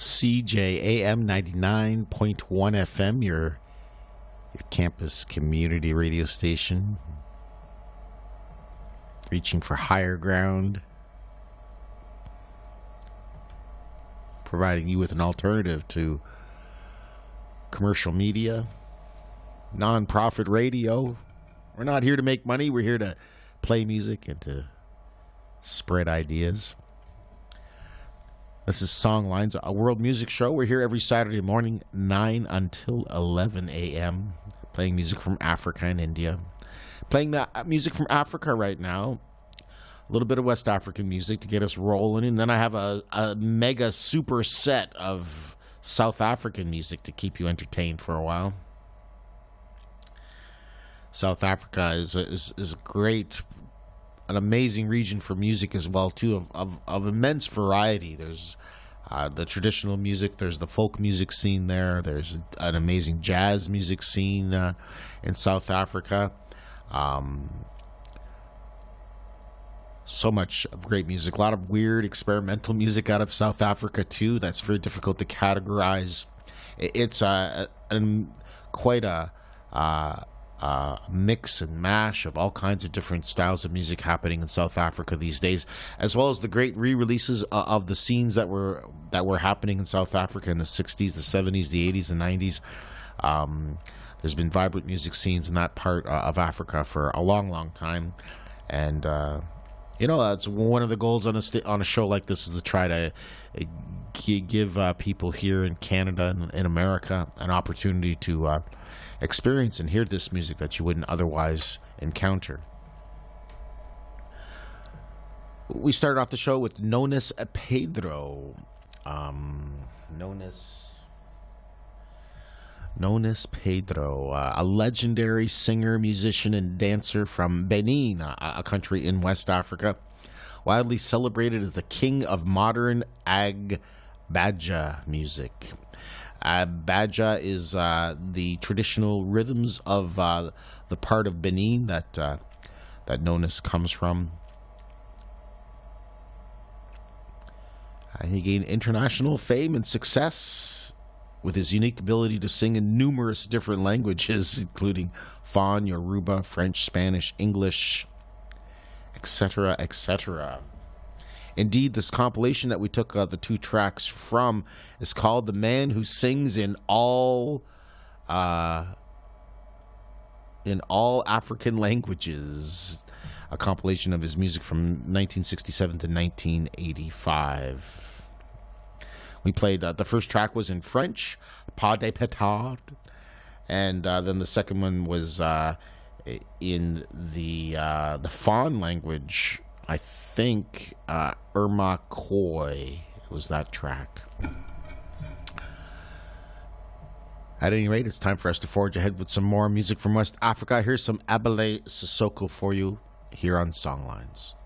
CJAM 99.1 FM, your campus community radio station, reaching for higher ground, providing you with an alternative to commercial media, non-profit radio. We're not here to make money. We're here to play music and to spread ideas. This is Songlines, a world music show. We're here every Saturday morning, 9 until 11 a.m., playing music from Africa and India. Playing that music from Africa right now, a little bit of West African music to get us rolling. And then I have a mega super set of South African music to keep you entertained for a while. South Africa is a great, an amazing region for music as well too, of immense variety. There's the traditional music, there's the folk music scene there, there's an amazing jazz music scene in South Africa. So much of great music, a lot of weird experimental music out of South Africa too. That's very difficult to categorize. It's quite a mix and mash of all kinds of different styles of music happening in South Africa these days, as well as the great re-releases of the scenes that were happening in South Africa in the 60s, the 70s, the 80s, and 90s. There's been vibrant music scenes in that part of Africa for a long, long time, and that's one of the goals on a show like this, is to try to give people here in Canada and in America an opportunity to experience and hear this music that you wouldn't otherwise encounter. We started off the show with Nonus Pedro. Nonus Pedro, a legendary singer, musician, and dancer from Benin, a country in West Africa, widely celebrated as the king of modern Agbaja music. Agbaja is the traditional rhythms of the part of Benin that Nonus comes from. He gained international fame and success with his unique ability to sing in numerous different languages, including Fon, Yoruba, French, Spanish, English, etc., etc. Indeed, this compilation that we took the two tracks from is called "The Man Who Sings in All African Languages," a compilation of his music from 1967 to 1985. We played, the first track was in French, Pas de Pétard, and then the second one was in the Fon language. I think Irma Koi was that track. At any rate, it's time for us to forge ahead with some more music from West Africa. Here's some Abele Sissoko for you here on Songlines.